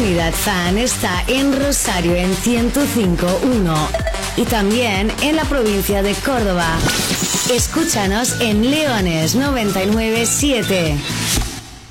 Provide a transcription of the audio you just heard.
Comunidad Fan está en Rosario en 105.1 y también en la provincia de Córdoba. Escúchanos en Leones 99.7.